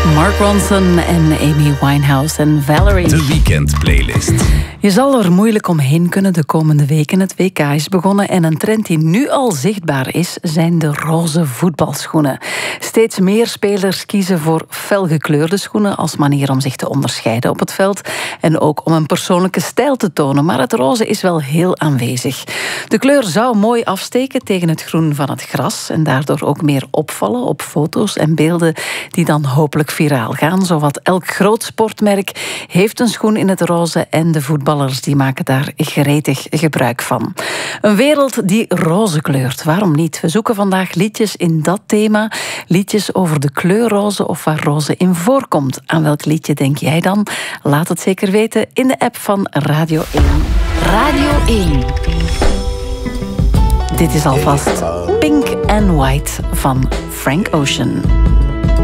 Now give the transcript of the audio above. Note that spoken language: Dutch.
Mark Ronson en Amy Winehouse en Valerie. De weekendplaylist. Je zal er moeilijk omheen kunnen de komende weken. Het WK is begonnen en een trend die nu al zichtbaar is, zijn de roze voetbalschoenen. Steeds meer spelers kiezen voor felgekleurde schoenen als manier om zich te onderscheiden op het veld en ook om een persoonlijke stijl te tonen. Maar het roze is wel heel aanwezig. De kleur zou mooi afsteken tegen het groen van het gras en daardoor ook meer opvallen op foto's en beelden die dan hopelijk viraal gaan. Zowat elk groot sportmerk heeft een schoen in het roze en de voetballers die maken daar gretig gebruik van. Een wereld die roze kleurt, waarom niet? We zoeken vandaag liedjes in dat thema. Liedjes over de kleur roze of waar roze in voorkomt. Aan welk liedje denk jij dan? Laat het zeker weten in de app van Radio 1. Radio 1. Dit is alvast Pink and White van Frank Ocean.